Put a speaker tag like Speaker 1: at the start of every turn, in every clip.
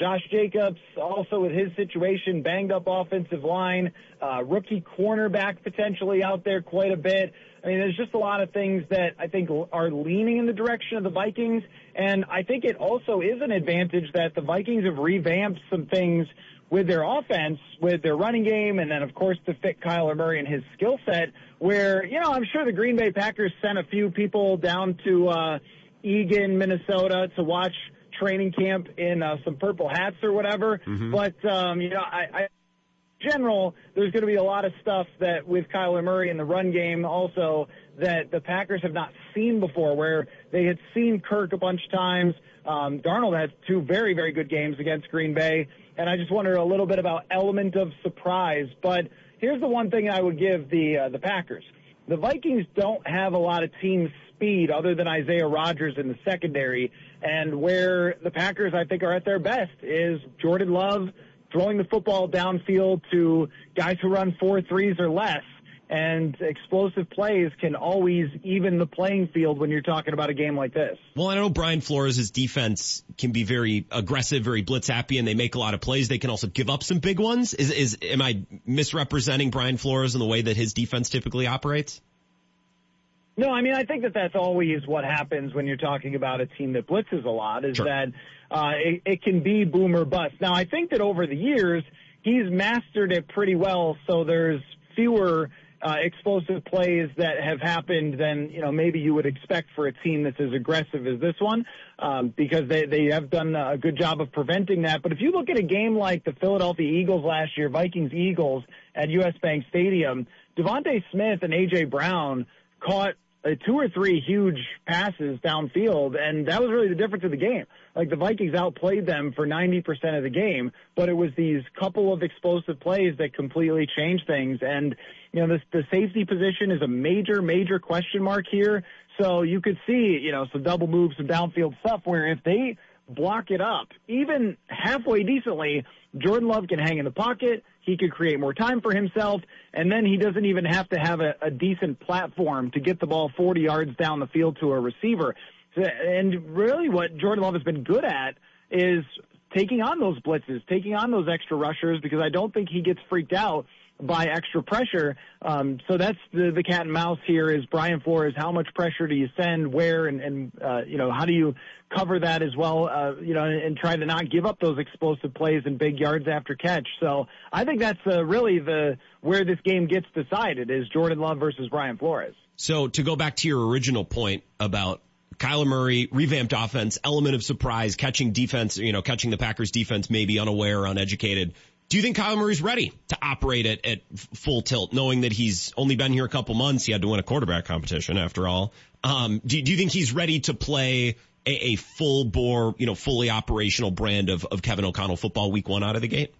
Speaker 1: Josh Jacobs, also with his situation, banged up offensive line, rookie cornerback potentially out there quite a bit. I mean, there's just a lot of things that I think are leaning in the direction of the Vikings, and I think it also is an advantage that the Vikings have revamped some things with their offense, with their running game, and then, of course, to fit Kyler Murray and his skill set, where, I'm sure the Green Bay Packers sent a few people down to Eagan, Minnesota to watch training camp in some purple hats or whatever. Mm-hmm. But, I in general, there's going to be a lot of stuff that with Kyler Murray in the run game also that the Packers have not seen before, where they had seen Kirk a bunch of times. Darnold had 2 very, very good games against Green Bay, and I just wonder a little bit about element of surprise. But here's the one thing I would give the Packers. The Vikings don't have a lot of team speed other than Isaiah Rodgers in the secondary, and where the Packers, I think, are at their best is Jordan Love throwing the football downfield to guys who run 4.3s or less, and explosive plays can always even the playing field when you're talking about a game like this.
Speaker 2: Well, I know Brian Flores' defense can be very aggressive, very blitz happy, and they make a lot of plays. They can also give up some big ones. Am I misrepresenting Brian Flores in the way that his defense typically operates?
Speaker 1: No, I mean, I think that's always what happens when you're talking about a team that blitzes a lot, is that it can be boom or bust. Now, I think that over the years, he's mastered it pretty well, so there's fewer explosive plays that have happened than, maybe you would expect for a team that's as aggressive as this one, because they have done a good job of preventing that. But if you look at a game like the Philadelphia Eagles last year, Vikings-Eagles at US Bank Stadium, Devontae Smith and A.J. Brown caught 2 or 3 huge passes downfield, and that was really the difference of the game. Like, the Vikings outplayed them for 90% of the game, but it was these couple of explosive plays that completely changed things. And, the safety position is a major, major question mark here. So you could see, some double moves, some downfield stuff where if they block it up, even halfway decently, Jordan Love can hang in the pocket. He could create more time for himself, and then he doesn't even have to have a decent platform to get the ball 40 yards down the field to a receiver. And really what Jordan Love has been good at is taking on those blitzes, taking on those extra rushers, because I don't think he gets freaked out by extra pressure. So that's the cat and mouse here is Brian Flores. How much pressure do you send, where, and how do you cover that as well, and try to not give up those explosive plays and big yards after catch. So I think that's really where this game gets decided is Jordan Love versus Brian Flores.
Speaker 2: So to go back to your original point about Kyler Murray, revamped offense, element of surprise, catching defense, catching the Packers defense maybe unaware, uneducated. Do you think Kyler Murray's ready to operate at full tilt, knowing that he's only been here a couple months? He had to win a quarterback competition after all. Do you think he's ready to play a full bore, fully operational brand of Kevin O'Connell football week 1 out of the gate?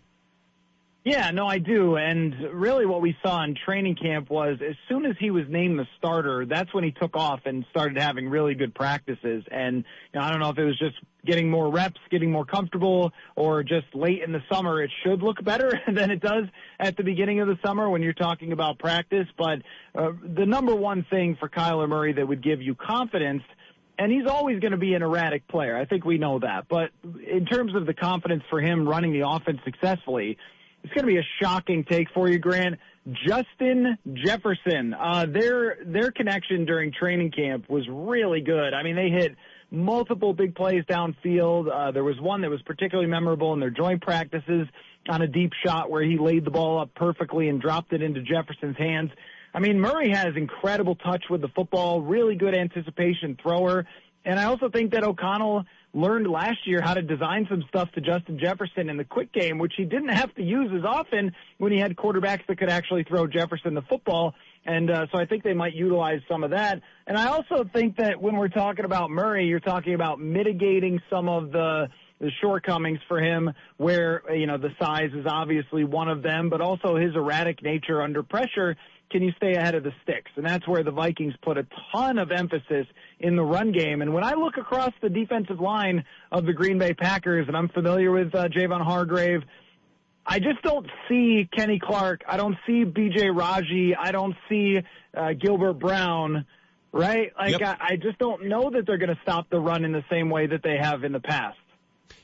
Speaker 1: Yeah, no, I do. And really what we saw in training camp was as soon as he was named the starter, that's when he took off and started having really good practices. And I don't know if it was just getting more reps, getting more comfortable, or just late in the summer. It should look better than it does at the beginning of the summer when you're talking about practice. But the number one thing for Kyler Murray that would give you confidence, and he's always going to be an erratic player. I think we know that. But in terms of the confidence for him running the offense successfully, it's going to be a shocking take for you, Grant. Justin Jefferson, their connection during training camp was really good. I mean, they hit multiple big plays downfield. There was one that was particularly memorable in their joint practices on a deep shot where he laid the ball up perfectly and dropped it into Jefferson's hands. I mean, Murray has incredible touch with the football, really good anticipation thrower. And I also think that O'Connell learned last year how to design some stuff to Justin Jefferson in the quick game, which he didn't have to use as often when he had quarterbacks that could actually throw Jefferson the football. And so I think they might utilize some of that. And I also think that when we're talking about Murray, you're talking about mitigating some of the shortcomings for him where, the size is obviously one of them, but also his erratic nature under pressure. Can you stay ahead of the sticks? And that's where the Vikings put a ton of emphasis in the run game. And when I look across the defensive line of the Green Bay Packers, and I'm familiar with Javon Hargrave, I just don't see Kenny Clark. I don't see B.J. Raji. I don't see Gilbert Brown, right? Like, yep. I just don't know that they're going to stop the run in the same way that they have in the past.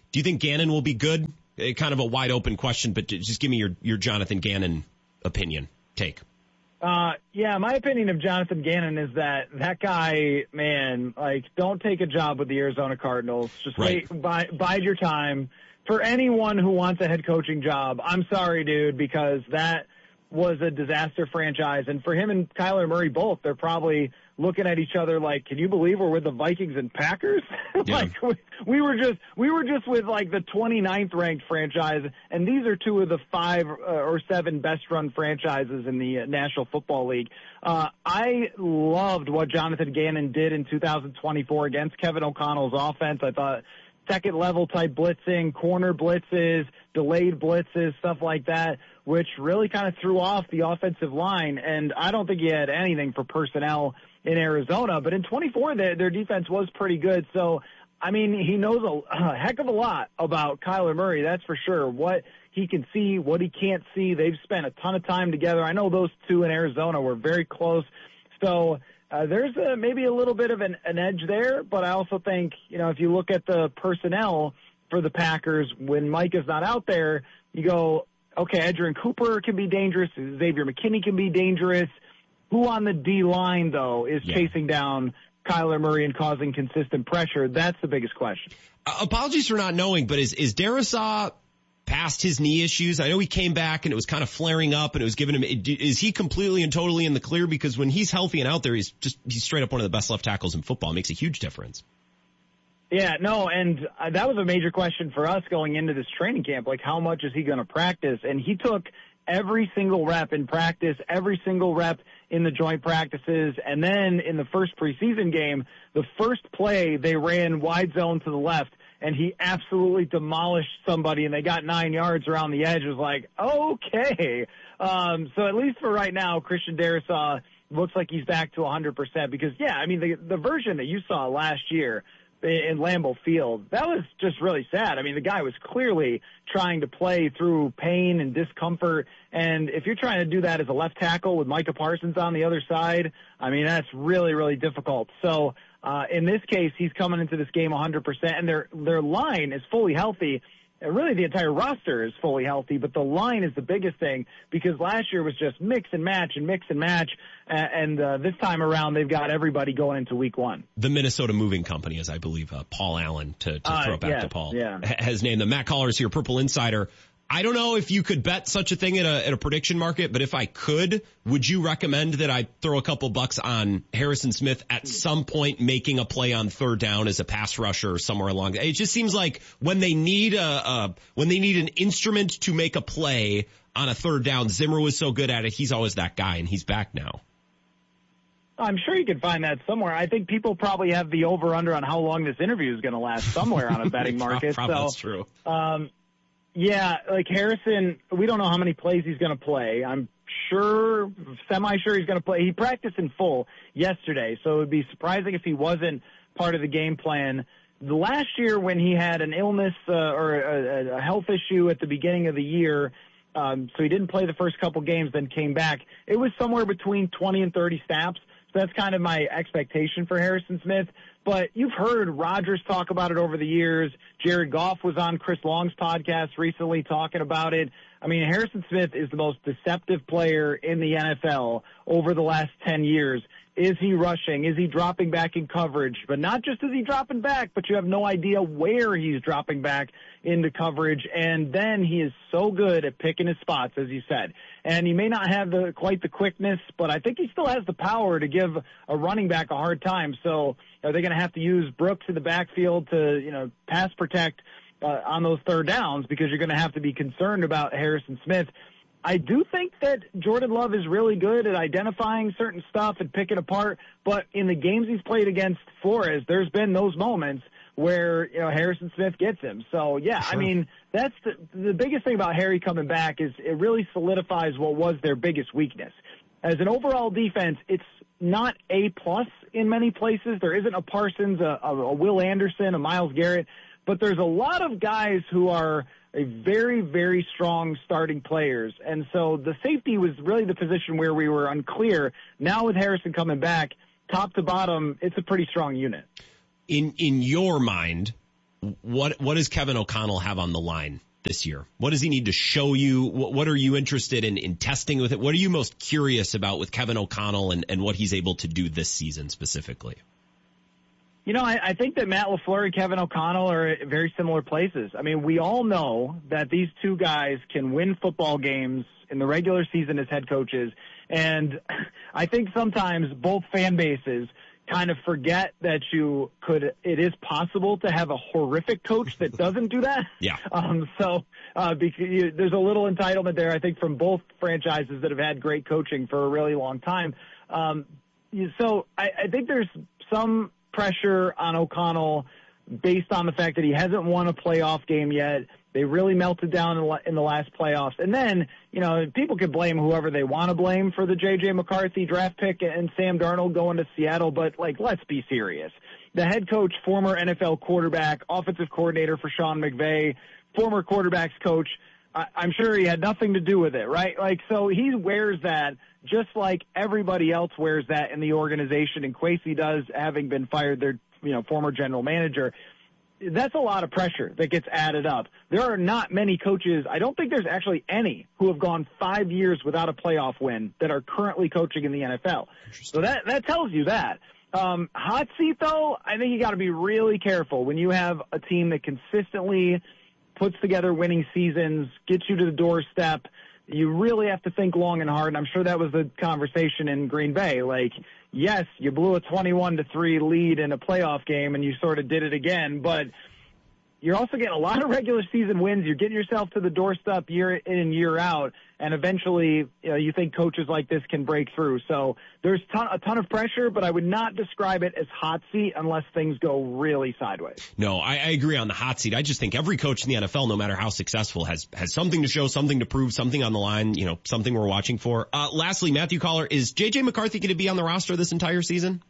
Speaker 2: Do you think Gannon will be good? Kind of a wide open question, but just give me your Jonathan Gannon opinion, take.
Speaker 1: Yeah, my opinion of Jonathan Gannon is that guy, man, like, don't take a job with the Arizona Cardinals. Just
Speaker 2: right.
Speaker 1: Bide your time. For anyone who wants a head coaching job, I'm sorry, dude, because that was a disaster franchise. And for him and Kyler Murray both, they're probably looking at each other like, can you believe we're with the Vikings and Packers?
Speaker 2: Yeah.
Speaker 1: Like, we were just with like the 29th ranked franchise, and these are two of the 5 or 7 best run franchises in the National Football League. I loved what Jonathan Gannon did in 2024 against Kevin O'Connell's offense. I thought second level type blitzing, corner blitzes, delayed blitzes, stuff like that, which really kind of threw off the offensive line. And I don't think he had anything for personnel in Arizona, but in 24, their defense was pretty good. So, I mean, he knows a heck of a lot about Kyler Murray, that's for sure. What he can see, what he can't see. They've spent a ton of time together. I know those two in Arizona were very close. So, there's maybe a little bit of an edge there, but I also think, if you look at the personnel for the Packers, when Mike is not out there, you go, okay, Edgerrin Cooper can be dangerous, Xavier McKinney can be dangerous. Who on the D-line, though, is chasing down Kyler Murray and causing consistent pressure? That's the biggest question.
Speaker 2: Apologies for not knowing, but is Darrisaw past his knee issues? I know he came back and it was kind of flaring up and it was giving him, is he completely and totally in the clear? Because when he's healthy and out there, he's straight up one of the best left tackles in football. It makes a huge difference.
Speaker 1: Yeah, no, and that was a major question for us going into this training camp. Like, how much is he going to practice? And he took every single rep in practice, every single rep in the joint practices. And then in the first preseason game, the first play, they ran wide zone to the left, and he absolutely demolished somebody, and they got 9 yards around the edge. It was like, okay. So at least for right now, Christian Darrisaw looks like he's back to 100% because, yeah, I mean, the version that you saw last year in Lambeau Field, that was just really sad. I mean, the guy was clearly trying to play through pain and discomfort, and if you're trying to do that as a left tackle with Micah Parsons on the other side, I mean, that's really, really difficult. So in this case, he's coming into this game 100%, and their line is fully healthy. Really, the entire roster is fully healthy, but the line is the biggest thing because last year was just mix and match, and this time around they've got everybody going into week 1.
Speaker 2: The Minnesota Moving Company, as I believe Paul Allen, to throw it back to Paul, has named them. Matt Caller is here, Purple Insider. I don't know if you could bet such a thing at a prediction market, but if I could, would you recommend that I throw a couple bucks on Harrison Smith at some point making a play on third down as a pass rusher or somewhere along? It just seems like when they need an instrument to make a play on a third down, Zimmer was so good at it. He's always that guy, and he's back now.
Speaker 1: I'm sure you can find that somewhere. I think people probably have the over-under on how long this interview is going to last somewhere on a betting market.
Speaker 2: That's true.
Speaker 1: Yeah, like Harrison, we don't know how many plays he's going to play. I'm semi-sure he's going to play. He practiced in full yesterday, so it would be surprising if he wasn't part of the game plan. The last year when he had an illness or a health issue at the beginning of the year, so he didn't play the first couple games, then came back, it was somewhere between 20 and 30 snaps. So that's kind of my expectation for Harrison Smith. But you've heard Rodgers talk about it over the years. Jared Goff was on Chris Long's podcast recently talking about it. I mean, Harrison Smith is the most deceptive player in the NFL over the last 10 years. Is he rushing? Is he dropping back in coverage? But not just is he dropping back, but you have no idea where he's dropping back into coverage. And then he is so good at picking his spots, as you said. And he may not have quite the quickness, but I think he still has the power to give a running back a hard time. So are they going to have to use Brooks in the backfield to, pass protect on those third downs because you're going to have to be concerned about Harrison Smith? I do think that Jordan Love is really good at identifying certain stuff and picking apart, but in the games he's played against Flores, there's been those moments where, Harrison Smith gets him. So, yeah, sure. I mean, that's the biggest thing about Harry coming back is it really solidifies what was their biggest weakness. As an overall defense, it's not A+ in many places. There isn't a Parsons, a Will Anderson, a Myles Garrett, but there's a lot of guys who are a very, very strong starting players. And so the safety was really the position where we were unclear. Now with Harrison coming back, top to bottom, it's a pretty strong unit.
Speaker 2: In your mind, what does Kevin O'Connell have on the line this year? What does he need to show you? What are you interested in testing with it? What are you most curious about with Kevin O'Connell and what he's able to do this season specifically?
Speaker 1: I think that Matt LaFleur and Kevin O'Connell are at very similar places. I mean, we all know that these two guys can win football games in the regular season as head coaches. And I think sometimes both fan bases kind of forget that it is possible to have a horrific coach that doesn't do that.
Speaker 2: Yeah.
Speaker 1: Because there's a little entitlement there, I think, from both franchises that have had great coaching for a really long time. So I think there's some pressure on O'Connell based on the fact that he hasn't won a playoff game yet. They really melted down in the last playoffs. And then, people can blame whoever they want to blame for the J.J. McCarthy draft pick and Sam Darnold going to Seattle, but, let's be serious. The head coach, former NFL quarterback, offensive coordinator for Sean McVay, former quarterbacks coach, I'm sure he had nothing to do with it, right? So he wears that just like everybody else wears that in the organization, and Kwesi does, having been fired, their former general manager. That's a lot of pressure that gets added up. There are not many coaches, I don't think there's actually any, who have gone 5 years without a playoff win that are currently coaching in the NFL. So that tells you that. Hot seat, though, I think you got to be really careful when you have a team that consistently puts together winning seasons, gets you to the doorstep. You really have to think long and hard, and I'm sure that was the conversation in Green Bay. Yes, you blew a 21-3 lead in a playoff game, and you sort of did it again, but you're also getting a lot of regular season wins. You're getting yourself to the doorstep year in and year out, and eventually you think coaches like this can break through. So there's a ton of pressure, but I would not describe it as hot seat unless things go really sideways.
Speaker 2: No, I agree on the hot seat. I just think every coach in the NFL, no matter how successful, has something to show, something to prove, something on the line, something we're watching for. Lastly, Matthew Caller, is J.J. McCarthy going to be on the roster this entire season?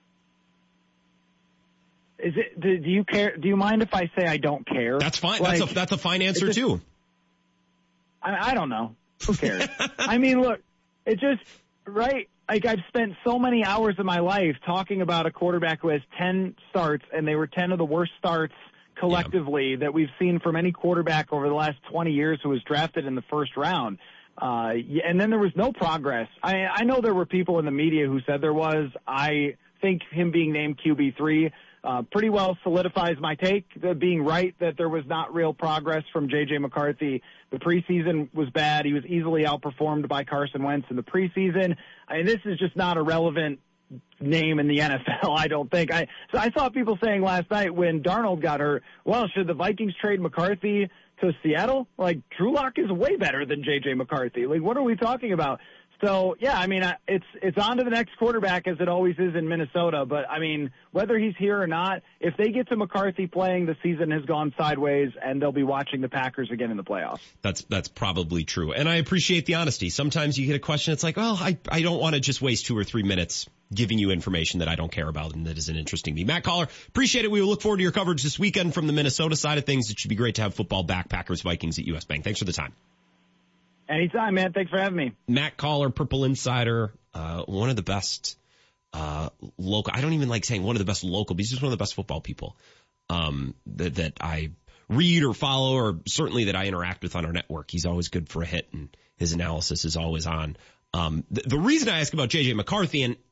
Speaker 1: Is it? Do you care? Do you mind if I say I don't care?
Speaker 2: That's fine. That's a fine answer too.
Speaker 1: I don't know. Who cares? I mean, look, it just right. I've spent so many hours of my life talking about a quarterback who has 10 starts, and they were 10 of the worst starts collectively that we've seen from any quarterback over the last 20 years who was drafted in the first round. And then there was no progress. I know there were people in the media who said there was. I think him being named QB3 pretty well solidifies my take, being right that there was not real progress from J.J. McCarthy. The preseason was bad. He was easily outperformed by Carson Wentz in the preseason. I mean, this is just not a relevant name in the NFL, I don't think. So I saw people saying last night when Darnold got hurt, well, should the Vikings trade McCarthy to Seattle? Drew Lock is way better than J.J. McCarthy. What are we talking about? So, yeah, I mean, it's on to the next quarterback, as it always is in Minnesota. But, I mean, whether he's here or not, if they get to McCarthy playing, the season has gone sideways, and they'll be watching the Packers again in the playoffs. That's probably true. And I appreciate the honesty. Sometimes you get a question, it's like, well, I don't want to just waste 2 or 3 minutes giving you information that I don't care about and that isn't interesting to me. Matt Caller, appreciate it. We will look forward to your coverage this weekend from the Minnesota side of things. It should be great to have football back, Packers, Vikings at US Bank. Thanks for the time. Anytime, man. Thanks for having me. Matt Caller, Purple Insider, one of the best local. I don't even like saying one of the best local, but he's just one of the best football people that I read or follow, or certainly that I interact with on our network. He's always good for a hit, and his analysis is always on. The reason I ask about J.J. McCarthy, and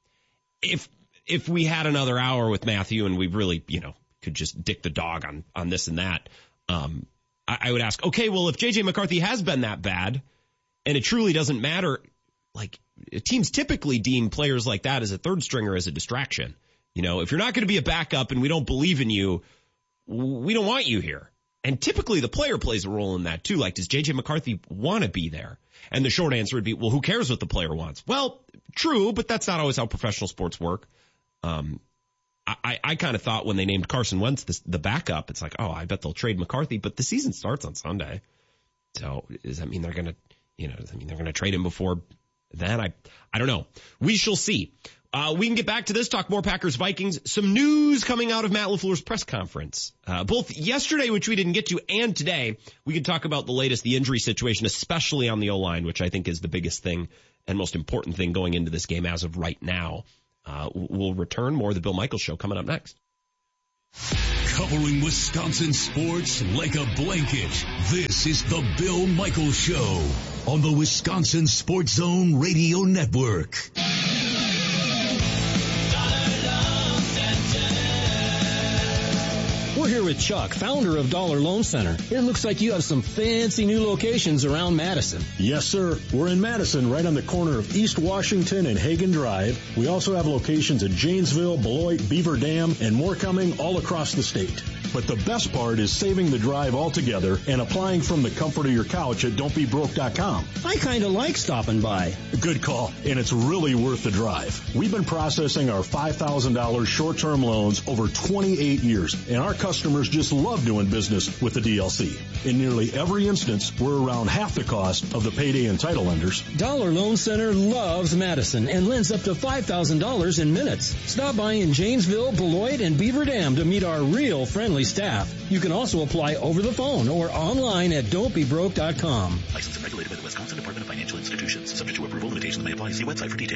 Speaker 1: if we had another hour with Matthew and we really, could just dick the dog on this and that, I would ask, okay, well, if J.J. McCarthy has been that bad and it truly doesn't matter, teams typically deem players like that as a third stringer as a distraction. If you're not going to be a backup and we don't believe in you, we don't want you here. And typically the player plays a role in that too. Does J.J. McCarthy want to be there? And the short answer would be, well, who cares what the player wants? Well, true, but that's not always how professional sports work. I kind of thought when they named Carson Wentz the backup, it's I bet they'll trade McCarthy, but the season starts on Sunday. So does that mean they're going to trade him before then? I don't know. We shall see. We can get back to this, talk more Packers Vikings. Some news coming out of Matt LaFleur's press conference. Both yesterday, which we didn't get to, and today, we can talk about the injury situation, especially on the O-line, which I think is the biggest thing and most important thing going into this game as of right now. We'll return. More of the Bill Michaels Show coming up next.
Speaker 3: Covering Wisconsin sports like a blanket. This is the Bill Michaels Show on the Wisconsin Sports Zone Radio Network.
Speaker 4: We're here with Chuck, founder of Dollar Loan Center. It looks like you have some fancy new locations around Madison.
Speaker 5: Yes, sir. We're in Madison, right on the corner of East Washington and Hagen Drive. We also have locations at Janesville, Beloit, Beaver Dam, and more coming all across the state. But the best part is saving the drive altogether and applying from the comfort of your couch at don'tbebroke.com.
Speaker 4: I kind of like stopping by.
Speaker 5: Good call, and it's really worth the drive. We've been processing our $5,000 short-term loans over 28 years, and our customers just love doing business with the DLC. In nearly every instance, we're around half the cost of the payday and title lenders.
Speaker 4: Dollar Loan Center loves Madison and lends up to $5,000 in minutes. Stop by in Janesville, Beloit, and Beaver Dam to meet our real friendly staff. You can also apply over the phone or online at don'tbebroke.com.
Speaker 6: Licensed and regulated by the Wisconsin Department of Financial Institutions. Subject to approval, limitations may apply. See website for details.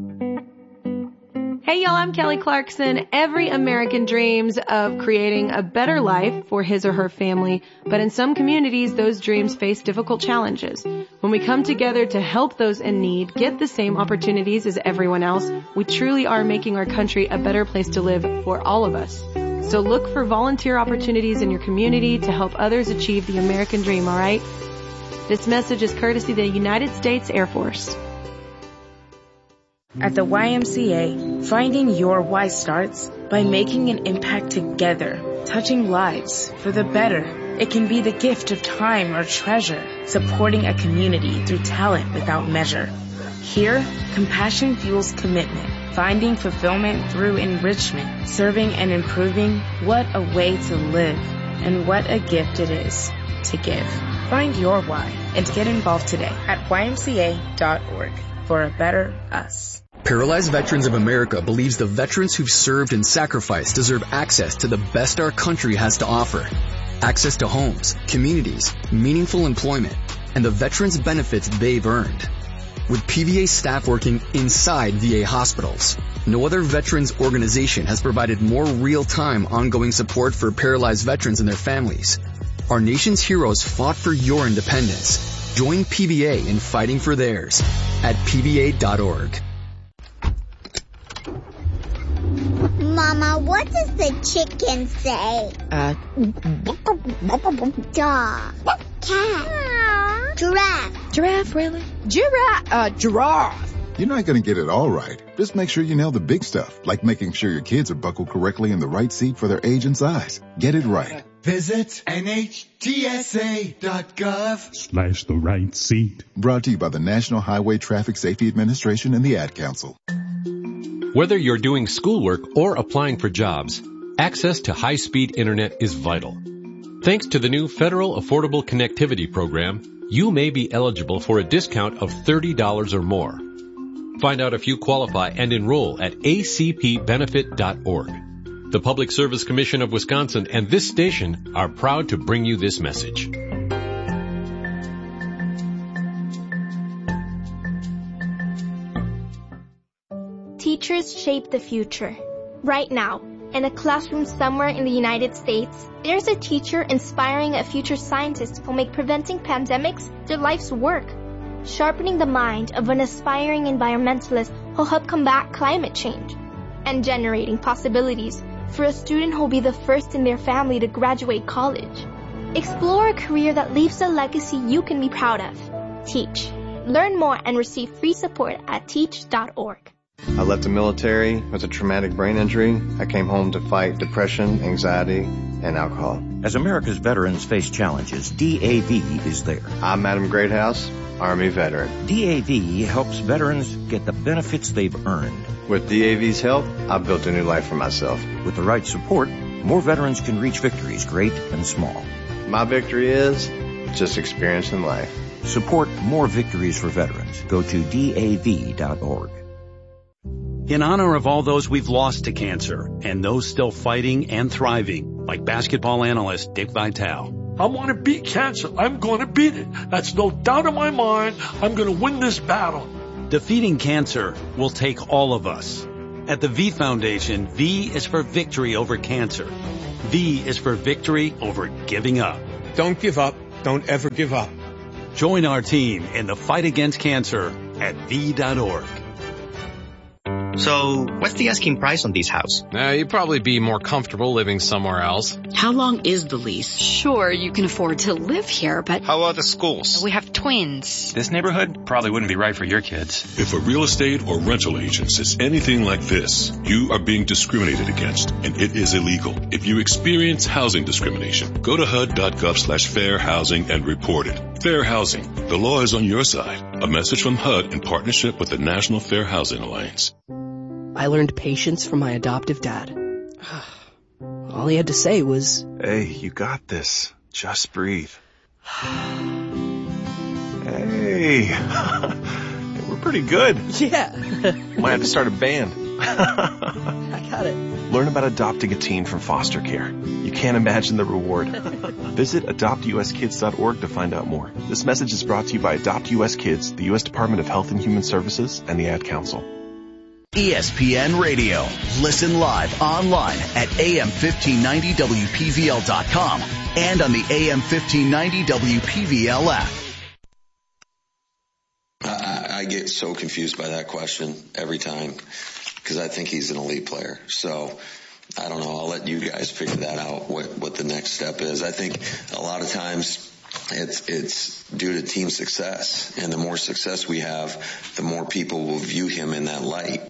Speaker 7: Hey y'all, I'm Kelly Clarkson. Every American dreams of creating a better life for his or her family, but in some communities, those dreams face difficult challenges. When we come together to help those in need get the same opportunities as everyone else, we truly are making our country a better place to live for all of us. So look for volunteer opportunities in your community to help others achieve the American dream, all right? This message is courtesy of the United States Air Force.
Speaker 8: At the YMCA, finding your why starts by making an impact together, touching lives for the better. It can be the gift of time or treasure, supporting a community through talent without measure. Here, compassion fuels commitment, finding fulfillment through enrichment, serving and improving. What a way to live, and what a gift it is to give. Find your why and get involved today at ymca.org for a better us.
Speaker 9: Paralyzed Veterans of America believes the veterans who've served and sacrificed deserve access to the best our country has to offer. Access to homes, communities, meaningful employment, and the veterans' benefits they've earned. With PVA staff working inside VA hospitals, no other veterans organization has provided more real-time ongoing support for paralyzed veterans and their families. Our nation's heroes fought for your independence. Join PVA in fighting for theirs at PVA.org.
Speaker 10: Mama, what does the chicken say? Dog. Cat. Giraffe.
Speaker 8: Giraffe, really? Giraffe.
Speaker 11: You're not going to get it all right. Just make sure you nail the big stuff, like making sure your kids are buckled correctly in the right seat for their age and size. Get it right.
Speaker 12: Visit NHTSA.gov/the
Speaker 11: right seat. Brought to you by the National Highway Traffic Safety Administration and the Ad Council.
Speaker 13: Whether you're doing schoolwork or applying for jobs, access to high-speed internet is vital. Thanks to the new Federal Affordable Connectivity Program, you may be eligible for a discount of $30 or more. Find out if you qualify and enroll at acpbenefit.org. The Public Service Commission of Wisconsin and this station are proud to bring you this message.
Speaker 14: Teachers shape the future. Right now, in a classroom somewhere in the United States, there's a teacher inspiring a future scientist who'll make preventing pandemics their life's work. Sharpening the mind of an aspiring environmentalist who'll help combat climate change. And generating possibilities for a student who'll be the first in their family to graduate college. Explore a career that leaves a legacy you can be proud of. Teach. Learn more and receive free support at teach.org.
Speaker 15: I left the military with a traumatic brain injury. I came home to fight depression, anxiety, and alcohol.
Speaker 16: As America's veterans face challenges, DAV is there.
Speaker 15: I'm Adam Greathouse, Army veteran.
Speaker 16: DAV helps veterans get the benefits they've earned.
Speaker 15: With DAV's help, I've built a new life for myself.
Speaker 16: With the right support, more veterans can reach victories, great and small.
Speaker 15: My victory is just experiencing life.
Speaker 16: Support more victories for veterans. Go to DAV.org.
Speaker 17: In honor of all those we've lost to cancer and those still fighting and thriving, like basketball analyst Dick Vitale.
Speaker 18: I want to beat cancer. I'm going to beat it. That's no doubt in my mind. I'm going to win this battle.
Speaker 17: Defeating cancer will take all of us. At the V Foundation, V is for victory over cancer. V is for victory over giving up.
Speaker 12: Don't give up. Don't ever give up.
Speaker 17: Join our team in the fight against cancer at V.org.
Speaker 19: So, what's the asking price on this house?
Speaker 20: You'd probably be more comfortable living somewhere else.
Speaker 21: How long is the lease?
Speaker 22: Sure, you can afford to live here, but...
Speaker 19: How about the schools?
Speaker 22: We have twins.
Speaker 23: This neighborhood probably wouldn't be right for your kids.
Speaker 24: If a real estate or rental agent says anything like this, you are being discriminated against, and it is illegal. If you experience housing discrimination, go to HUD.gov/fair housing and report it. Fair housing. The law is on your side. A message from HUD in partnership with the National Fair Housing Alliance.
Speaker 25: I learned patience from my adoptive dad. All he had to say was,
Speaker 26: "Hey, you got this. Just breathe." Hey, we're pretty good.
Speaker 25: Yeah.
Speaker 26: Might have to start a band.
Speaker 25: I got it.
Speaker 26: Learn about adopting a teen from foster care. You can't imagine the reward. Visit adoptuskids.org to find out more. This message is brought to you by Adopt US Kids, the U.S. Department of Health and Human Services, and the Ad Council.
Speaker 27: ESPN Radio. Listen live online at AM1590WPVL.com and on the AM1590 WPVL app.
Speaker 28: I get so confused by that question every time because I think he's an elite player. So I don't know. I'll let you guys figure that out, what the next step is. I think a lot of times it's due to team success. And the more success we have, the more people will view him in that light.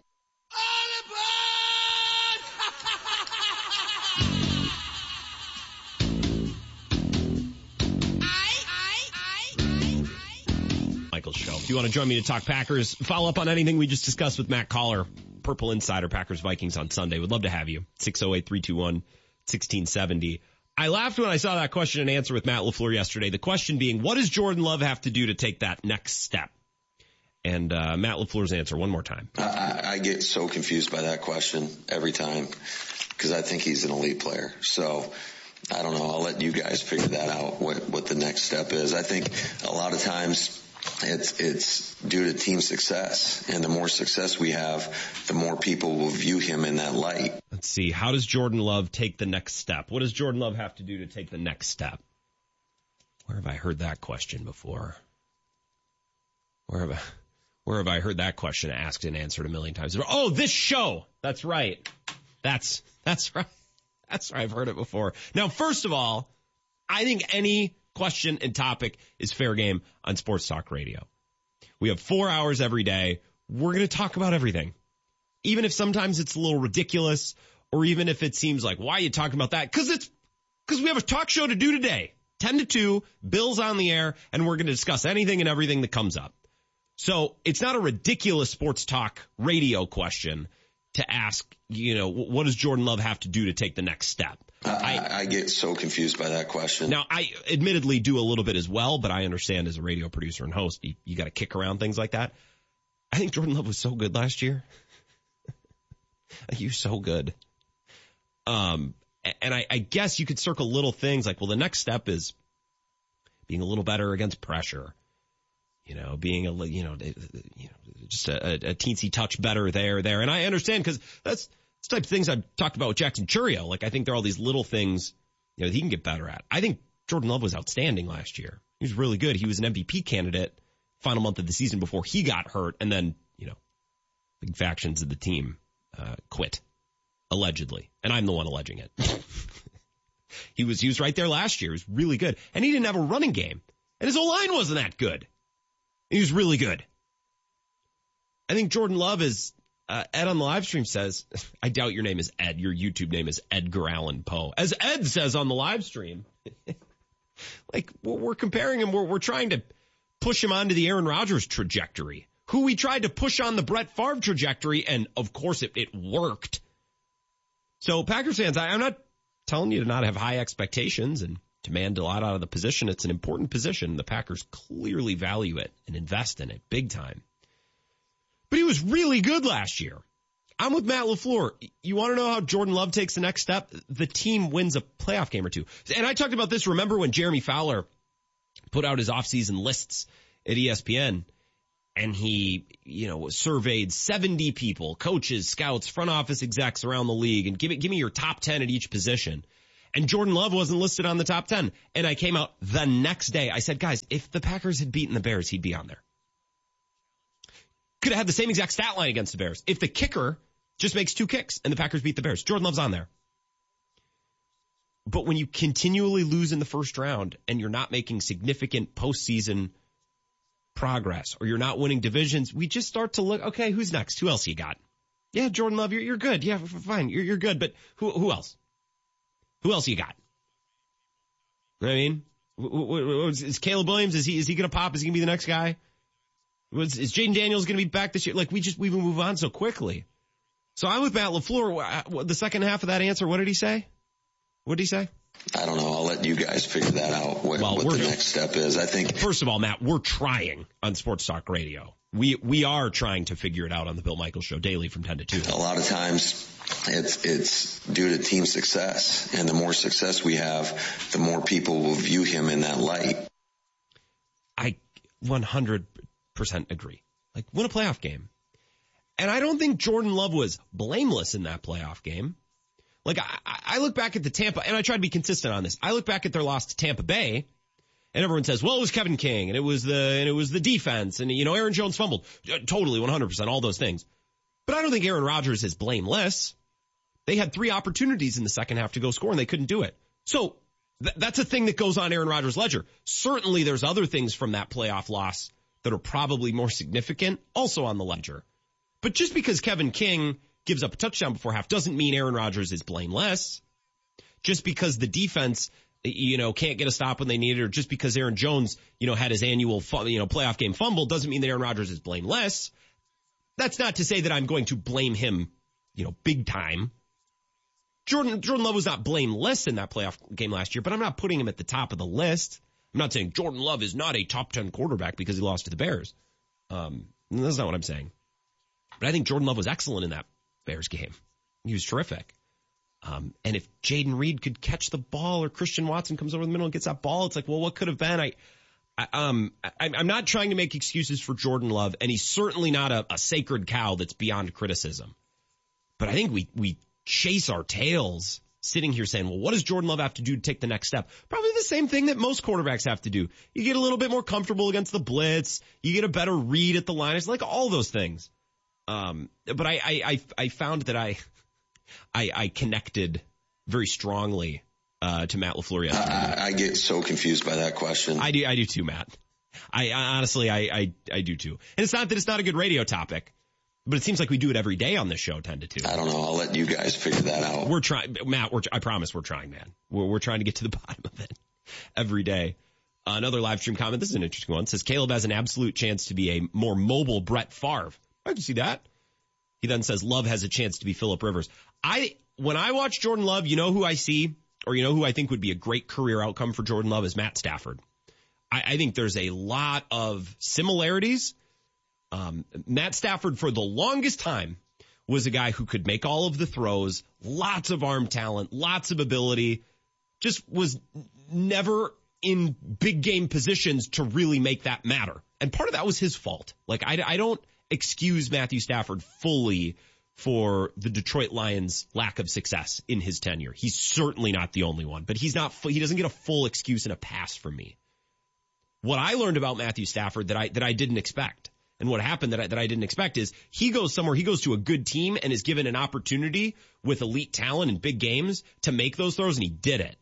Speaker 2: Show. If you want to join me to talk Packers, follow up on anything we just discussed with Matt Collar, Purple Insider, Packers Vikings on Sunday. Would love to have you. 608-321-1670. I laughed when I saw that question and answer with Matt LaFleur yesterday. The question being, what does Jordan Love have to do to take that next step? And Matt LaFleur's answer one more time.
Speaker 28: I get so confused by that question every time because I think he's an elite player. So I don't know. I'll let you guys figure that out, what the next step is. I think a lot of times it's due to team success, and the more success we have, the more people will view him in that light.
Speaker 2: Let's see. How does Jordan Love take the next step? What does Jordan Love have to do to take the next step? Where have I heard that question before? Where have I heard that question asked and answered a million times? Oh, this show. That's right. That's right. That's right. I've heard it before. Now, first of all, I think any question and topic is fair game on Sports Talk Radio. We have 4 hours every day. We're going to talk about everything. Even if sometimes it's a little ridiculous, or even if it seems like, why are you talking about that? Because we have a talk show to do today. 10 to 2, Bill's on the air, and we're going to discuss anything and everything that comes up. So it's not a ridiculous Sports Talk Radio question to ask, what does Jordan Love have to do to take the next step?
Speaker 28: I get so confused by that question.
Speaker 2: Now, I admittedly do a little bit as well, but I understand as a radio producer and host, you got to kick around things like that. I think Jordan Love was so good last year. He was so good. And I guess you could circle little things like, well, the next step is being a little better against pressure. Being just a teensy touch better there. And I understand because that's the type of things I've talked about with Jackson Churio. Like, I think there are all these little things, that he can get better at. I think Jordan Love was outstanding last year. He was really good. He was an MVP candidate final month of the season before he got hurt. And then, big factions of the team quit, allegedly. And I'm the one alleging it. He was right there last year. He was really good. And he didn't have a running game. And his O-line wasn't that good. He was really good. I think Jordan Love is, Ed on the live stream says, I doubt your name is Ed. Your YouTube name is Edgar Allan Poe. As Ed says on the live stream, like, we're comparing him. We're trying to push him onto the Aaron Rodgers trajectory, who we tried to push on the Brett Favre trajectory, and of course it worked. So Packers fans, I'm not telling you to not have high expectations and demand a lot out of the position. It's an important position. The Packers clearly value it and invest in it big time. But he was really good last year. I'm with Matt LaFleur. You want to know how Jordan Love takes the next step? The team wins a playoff game or two. And I talked about this. Remember when Jeremy Fowler put out his offseason lists at ESPN, and he, surveyed 70 people, coaches, scouts, front office execs around the league, and give me your top 10 at each position. And Jordan Love wasn't listed on the top 10. And I came out the next day. I said, guys, if the Packers had beaten the Bears, he'd be on there. Could have had the same exact stat line against the Bears. If the kicker just makes 2 kicks and the Packers beat the Bears, Jordan Love's on there. But when you continually lose in the first round and you're not making significant postseason progress or you're not winning divisions, we just start to look, okay, who's next? Who else you got? Yeah, Jordan Love, you're good. Yeah, fine. You're good. But who else? Who else you got? I mean, is Caleb Williams, is he going to pop? Is he going to be the next guy? Is Jaden Daniels going to be back this year? Like, we move on so quickly. So I'm with Matt LaFleur. The second half of that answer, what did he say? What did he say?
Speaker 28: I don't know. I'll let you guys figure that out, what the next step is. I think.
Speaker 2: First of all, Matt, we're trying on Sports Talk Radio. We are trying to figure it out on the Bill Michaels Show daily from 10 to 2.
Speaker 28: A lot of times it's due to team success. And the more success we have, the more people will view him in that light.
Speaker 2: I 100% agree. Like, win a playoff game. And I don't think Jordan Love was blameless in that playoff game. Like, I look back at the Tampa, and I try to be consistent on this. I look back at their loss to Tampa Bay, and everyone says, well, it was Kevin King, and it was the defense, and, Aaron Jones fumbled. Totally, 100%, all those things. But I don't think Aaron Rodgers is blameless. They had 3 opportunities in the second half to go score, and they couldn't do it. So, that's a thing that goes on Aaron Rodgers' ledger. Certainly, there's other things from that playoff loss that are probably more significant, also on the ledger. But just because Kevin King gives up a touchdown before half doesn't mean Aaron Rodgers is blameless. Just because the defense, can't get a stop when they need it, or just because Aaron Jones, had his annual, playoff game fumble doesn't mean that Aaron Rodgers is blameless. That's not to say that I'm going to blame him, big time. Jordan Love was not blameless in that playoff game last year, but I'm not putting him at the top of the list. I'm not saying Jordan Love is not a top 10 quarterback because he lost to the Bears. That's not what I'm saying. But I think Jordan Love was excellent in that Bears game. He was terrific. And if Jaden Reed could catch the ball or Christian Watson comes over the middle and gets that ball, it's like, well, what could have been? I'm not trying to make excuses for Jordan Love, and he's certainly not a sacred cow that's beyond criticism. But I think we chase our tails sitting here saying, well, what does Jordan Love have to do to take the next step? Probably the same thing that most quarterbacks have to do. You get a little bit more comfortable against the blitz. You get a better read at the line. It's like all those things. But I found that I connected very strongly, to Matt LaFleur yesterday.
Speaker 28: I get so confused by that question.
Speaker 2: I do too, Matt. I honestly do too. And it's not that it's not a good radio topic, but it seems like we do it every day on this show, 10 to 2.
Speaker 28: I don't know. I'll let you guys figure that out.
Speaker 2: We're trying, Matt, I promise we're trying, man. We're trying to get to the bottom of it every day. Another live stream comment. This is an interesting one. It says Caleb has an absolute chance to be a more mobile Brett Favre. I can see that. He then says Love has a chance to be Phillip Rivers. When I watch Jordan Love, you know who I see, or you know who I think would be a great career outcome for Jordan Love is Matt Stafford. I think there's a lot of similarities. Matt Stafford for the longest time was a guy who could make all of the throws, lots of arm talent, lots of ability, just was never in big game positions to really make that matter. And part of that was his fault. Like, I don't excuse Matthew Stafford fully for the Detroit Lions' lack of success in his tenure. He's certainly not the only one, but he doesn't get a full excuse and a pass from me. What I learned about Matthew Stafford that I didn't expect, and what happened that I didn't expect is he goes somewhere, he goes to a good team and is given an opportunity with elite talent in big games to make those throws, and he did it.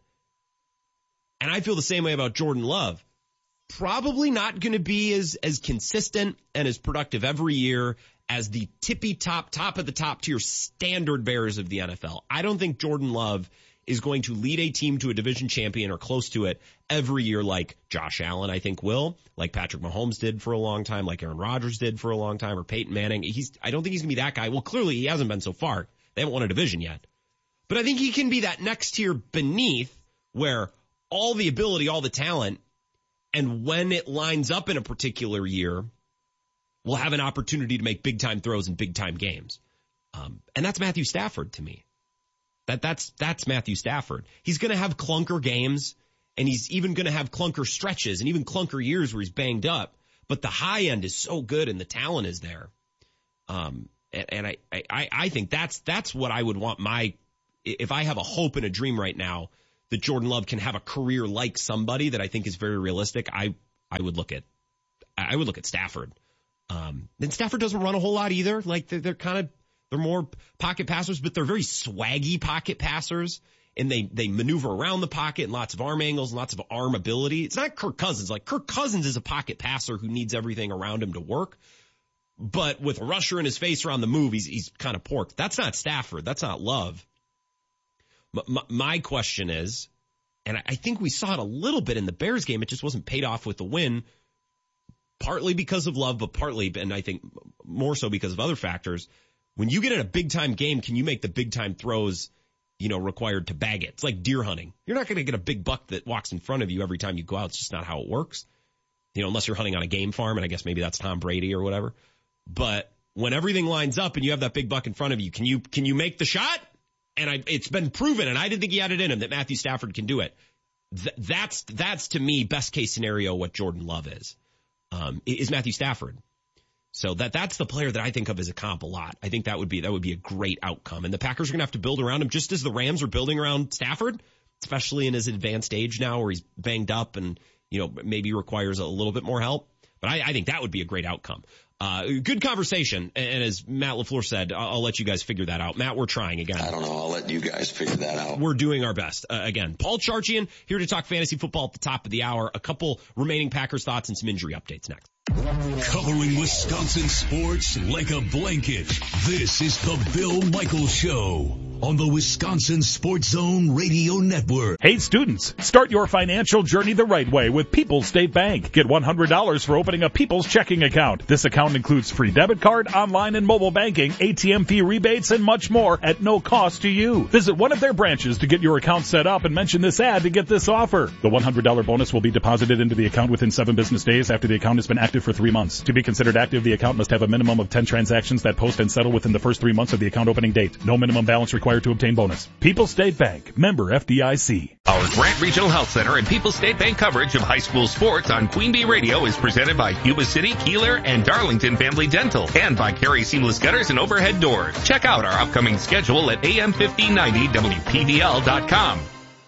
Speaker 2: And I feel the same way about Jordan Love. Probably not going to be as consistent and as productive every year as the tippy top of the top tier standard bearers of the NFL. I don't think Jordan Love is going to lead a team to a division champion or close to it every year like Josh Allen, I think will, like Patrick Mahomes did for a long time, like Aaron Rodgers did for a long time, or Peyton Manning. I don't think he's going to be that guy. Well, clearly he hasn't been so far. They haven't won a division yet. But I think he can be that next tier beneath where all the ability, all the talent, and when it lines up in a particular year, we'll have an opportunity to make big-time throws in big-time games. And that's Matthew Stafford to me. That's Matthew Stafford. He's going to have clunker games, and he's even going to have clunker stretches and even clunker years where he's banged up. But the high end is so good, and the talent is there. And I think that's what I would want if I have a hope and a dream right now that Jordan Love can have a career like somebody that I think is very realistic, I would look at Stafford. And Stafford doesn't run a whole lot either. Like they're more pocket passers, but they're very swaggy pocket passers. And they maneuver around the pocket and lots of arm angles and lots of arm ability. It's not Kirk Cousins. Like Kirk Cousins is a pocket passer who needs everything around him to work. But with a rusher in his face around the move, he's kind of porked. That's not Stafford. That's not Love. My question is, and I think we saw it a little bit in the Bears game, it just wasn't paid off with the win, partly because of Love, but partly, and I think more so because of other factors. When you get in a big-time game, can you make the big-time throws, required to bag it? It's like deer hunting. You're not going to get a big buck that walks in front of you every time you go out. It's just not how it works. Unless you're hunting on a game farm, and I guess maybe that's Tom Brady or whatever. But when everything lines up and you have that big buck in front of you, can you make the shot? And it's been proven, and I didn't think he had it in him, that Matthew Stafford can do it. That's to me best case scenario what Jordan Love is Matthew Stafford. So that's the player that I think of as a comp a lot. I think that would be a great outcome. And the Packers are going to have to build around him just as the Rams are building around Stafford, especially in his advanced age now where he's banged up and, maybe requires a little bit more help. But I think that would be a great outcome. Good conversation. And as Matt LaFleur said, I'll let you guys figure that out. Matt, we're trying again.
Speaker 28: I don't know. I'll let you guys figure that out.
Speaker 2: We're doing our best. Again, Paul Charchian here to talk fantasy football at the top of the hour. A couple remaining Packers thoughts and some injury updates next.
Speaker 1: Covering Wisconsin sports like a blanket. This is the Bill Michaels Show on the Wisconsin Sports Zone Radio Network.
Speaker 3: Hey students, start your financial journey the right way with People's State Bank. Get $100 for opening a People's checking account. This account includes free debit card, online and mobile banking, ATM fee rebates, and much more at no cost to you. Visit one of their branches to get your account set up and mention this ad to get this offer. The $100 bonus will be deposited into the account within 7 business days after the account has been active for 3 months. To be considered active, the account must have a minimum of 10 transactions that post and settle within the first 3 months of the account opening date. No minimum balance required to obtain bonus. People's State Bank, member FDIC.
Speaker 4: Our Grant Regional Health Center and People's State Bank coverage of high school sports on Queen Bee Radio is presented by Yuba City, Keeler, and Darlington Family Dental, and by Carey Seamless Gutters and Overhead Doors. Check out our upcoming schedule at am1590wpvl.com.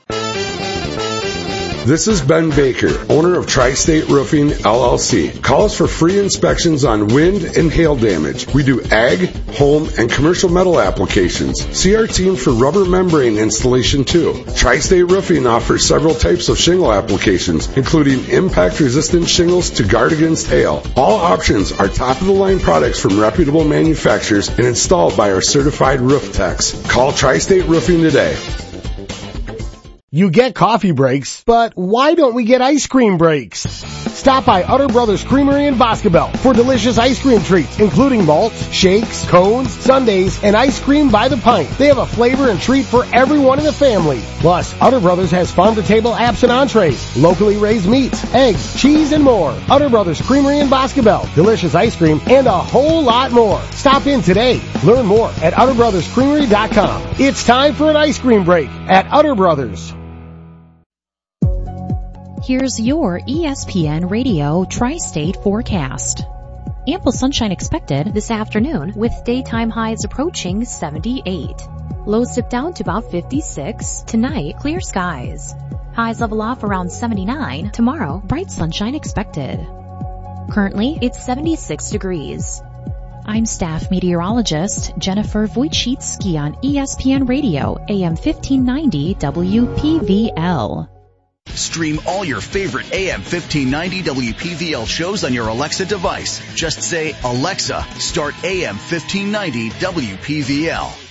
Speaker 5: This is Ben Baker, owner of Tri-State Roofing, LLC. Call us for free inspections on wind and hail damage. We do ag, home, and commercial metal applications. See our team for rubber membrane installation too. Tri-State Roofing offers several types of shingle applications, including impact-resistant shingles to guard against hail. All options are top-of-the-line products from reputable manufacturers and installed by our certified roof techs. Call Tri-State Roofing today.
Speaker 6: You get coffee breaks, but why don't we get ice cream breaks? Stop by Utter Brothers Creamery in Boscobel for delicious ice cream treats, including malts, shakes, cones, sundaes, and ice cream by the pint. They have a flavor and treat for everyone in the family. Plus, Utter Brothers has farm-to-table apps and entrees, locally raised meats, eggs, cheese, and more. Utter Brothers Creamery in Boscobel, delicious ice cream, and a whole lot more. Stop in today. Learn more at UtterBrothersCreamery.com. It's time for an ice cream break at Utter Brothers.
Speaker 7: Here's your ESPN Radio Tri-State forecast. Ample sunshine expected this afternoon with daytime highs approaching 78. Lows dip down to about 56. Tonight, clear skies. Highs level off around 79. Tomorrow, bright sunshine expected. Currently, it's 76 degrees. I'm staff meteorologist Jennifer Wojcicki on ESPN Radio, AM 1590 WPVL.
Speaker 27: Stream all your favorite AM 1590 WPVL shows on your Alexa device. Just say, Alexa, start AM 1590 WPVL.